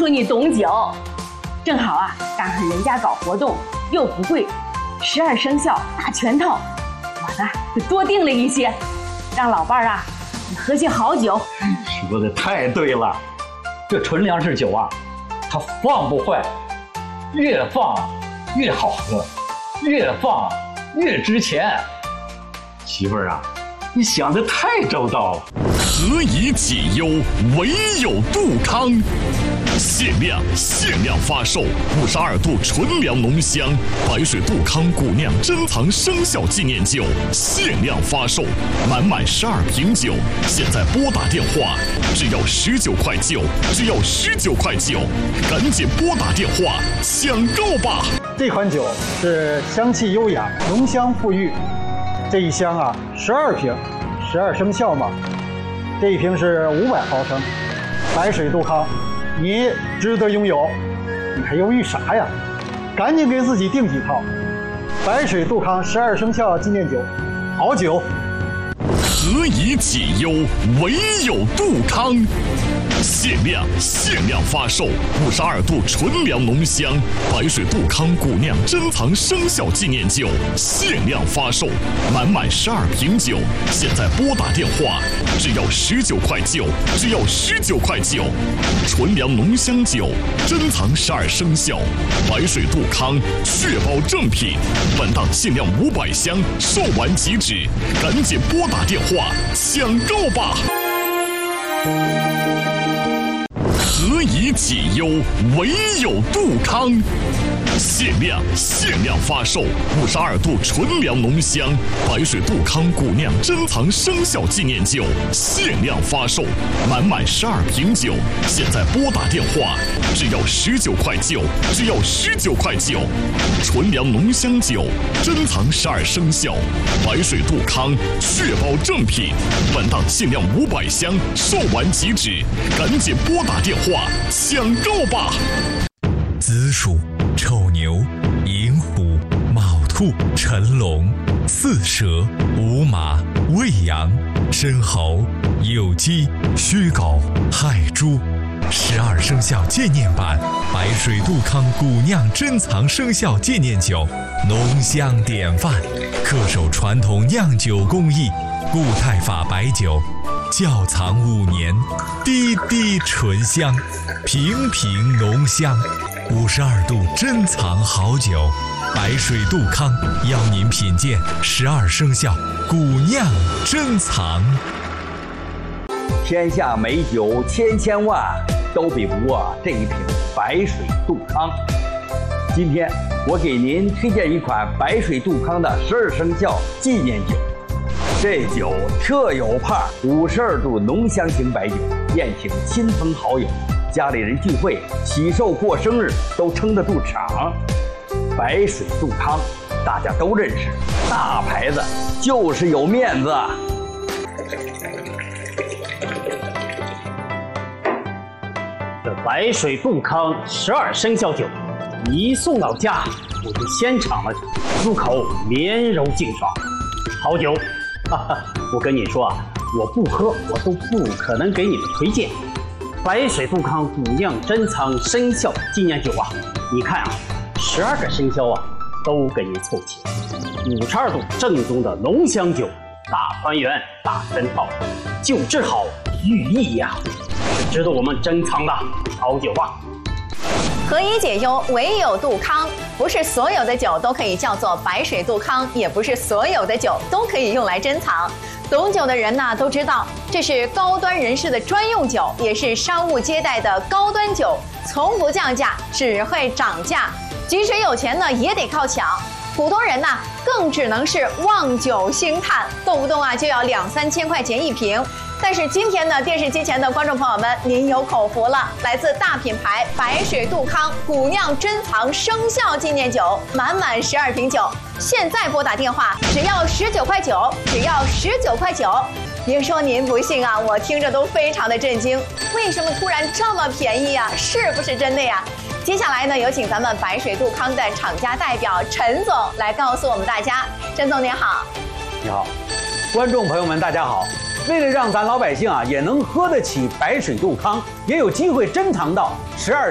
诉你懂酒，正好啊，赶上人家搞活动又不贵，12生肖大全套，我呢就多订了一些，让老伴儿啊你喝些好酒。 说的太对了，这纯粮食酒啊，它放不坏，越放越好喝，越放越值钱。媳妇儿啊，你想的太周到了。 何以解忧，唯有杜康。限量发售52度纯粮浓香白水杜康古酿珍藏生肖纪念酒，限量发售，满12瓶酒，现在拨打电话，只要19块9，只要19块9，赶紧拨打电话抢购吧！ 这款酒是香气优雅，浓香馥郁。这一箱啊，12瓶，12生肖嘛。这一瓶是500毫升，白水杜康，你值得拥有，你还犹豫啥呀？赶紧给自己订几套。白水杜康12生肖纪念酒，好酒。 何以解忧，唯有杜康。限量发售52度纯粮浓香白水杜康古酿珍藏生肖纪念酒，限量发售，满12瓶酒，现在拨打电话，只要19块9，只要19块9，纯粮浓香酒，珍藏12生肖，白水杜康，确保正品。本档限量500箱，售完即止，赶紧拨打电话抢购吧！何以解忧，唯有杜康。限量发售52度纯粮浓香白水杜康古酿珍藏生肖纪念酒，限量发售，满12瓶酒，现在拨打电话，只要19块9，只要19块9，纯粮浓香酒，珍藏12生肖，白水杜康，确保正品。本档限量500箱，售完即止，赶紧拨打电话抢购吧！ 子鼠、丑牛、寅虎、卯兔、辰龙、巳蛇、午马、未羊、申猴、酉鸡、戌狗、亥猪。12生肖纪念版白水杜康古酿珍藏生肖纪念酒，浓香典范，恪守传统酿酒工艺，固态法白酒，窖藏5年，滴滴醇香，瓶瓶浓香。52度珍藏好酒，白水杜康邀您品鉴12生肖古酿珍藏。 天下美酒千万，都比不过这一瓶白水杜康。今天我给您推荐一款白水杜康的12生肖纪念酒。这酒特有派，52度浓香型白酒，宴请亲朋好友，家里人聚会、喜寿过生日都撑得住场。白水杜康大家都认识，大牌子就是有面子。 这白水杜康12生肖酒一送到家，我就先尝了，入口绵柔净爽，好酒。我跟你说啊，我不喝我都不可能给你们推荐。白水杜康古酿珍藏生肖纪念酒啊，你看啊，12个生肖啊都给你凑齐，52度正宗的浓香酒，大团圆大全套，酒质好寓意呀，是值得我们珍藏的好酒啊。 何以解忧，唯有杜康。不是所有的酒都可以叫做白水杜康，也不是所有的酒都可以用来珍藏。懂酒的人呢都知道，这是高端人士的专用酒，也是商务接待的高端酒，从不降价，只会涨价。即使有钱呢，也得靠抢。普通人呢，更只能是望酒兴叹，动不动啊就要2-3千块钱一瓶。但是今天呢，电视机前的观众朋友们，您有口福了！来自大品牌白水杜康古酿珍藏生肖纪念酒，满12瓶酒，现在拨打电话只要19块9，只要19块9。别说您不信啊，我听着都非常的震惊，为什么突然这么便宜啊？是不是真的呀？接下来呢，有请咱们白水杜康的厂家代表陈总来告诉我们大家。陈总您好。 你好，观众朋友们大家好。为了让咱老百姓啊也能喝得起白水杜康，也有机会珍藏到12